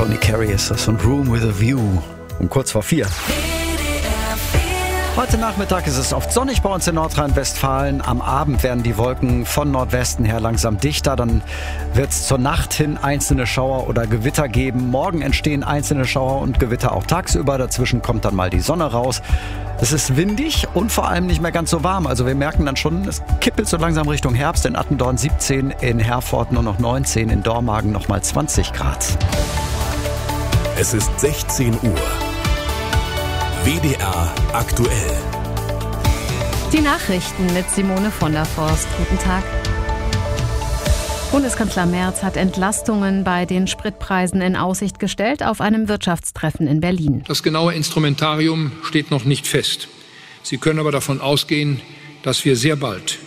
Tony Carey ist das und Room with a View. Um kurz vor 4. Heute Nachmittag ist es oft sonnig bei uns in Nordrhein-Westfalen. Am Abend werden die Wolken von Nordwesten her langsam dichter. Dann wird es zur Nacht hin einzelne Schauer oder Gewitter geben. Morgen entstehen einzelne Schauer und Gewitter auch tagsüber. Dazwischen kommt dann mal die Sonne raus. Es ist windig und vor allem nicht mehr ganz so warm. Also wir merken dann schon, es kippelt so langsam Richtung Herbst. In Attendorn 17, in Herford nur noch 19, in Dormagen noch mal 20 Grad. Es ist 16 Uhr. WDR aktuell. Die Nachrichten mit Simone von der Forst. Guten Tag. Bundeskanzler Merz hat Entlastungen bei den Spritpreisen in Aussicht gestellt auf einem Wirtschaftstreffen in Berlin. Das genaue Instrumentarium steht noch nicht fest. Sie können aber davon ausgehen, dass wir sehr bald